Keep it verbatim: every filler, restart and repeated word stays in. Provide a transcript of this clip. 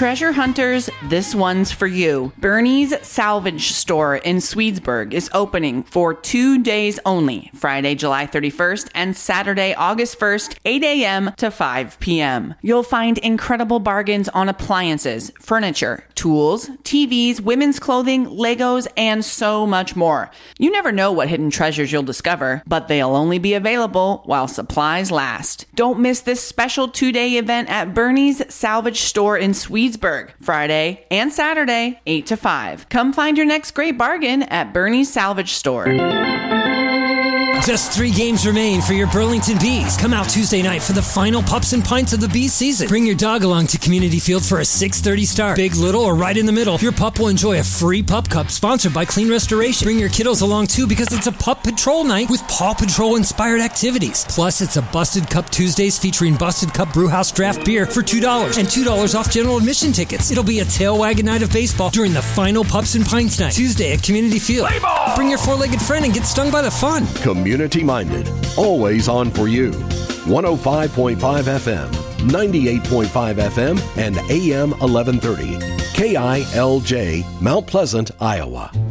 Treasure hunters, this one's for you. Bernie's Salvage Store in Swedesburg is opening for two days only, Friday, July thirty-first and Saturday, August first, eight a.m. to five p.m. You'll find incredible bargains on appliances, furniture, tools, T Vs, women's clothing, Legos, and so much more. You never know what hidden treasures you'll discover, but they'll only be available while supplies last. Don't miss this special two-day event at Bernie's Salvage Store in Swedesburg, Friday and Saturday, eight to five. Come find your next great bargain at Bernie's Salvage Store. Just three games remain for your Burlington Bees. Come out Tuesday night for the final Pups and Pints of the Bees season. Bring your dog along to Community Field for a six thirty start. Big, little, or right in the middle, your pup will enjoy a free Pup Cup sponsored by Clean Restoration. Bring your kiddos along too because it's a Pup Patrol night with Paw Patrol-inspired activities. Plus, it's a Busted Cup Tuesdays featuring Busted Cup Brewhouse draft beer for two dollars and two dollars off general admission tickets. It'll be a tail wagging night of baseball during the final Pups and Pints night, Tuesday at Community Field. Play ball! Bring your four-legged friend and get stung by the fun. Community-minded, always on for you. one oh five point five F M, ninety-eight point five F M, and A M eleven thirty. K I L J, Mount Pleasant, Iowa.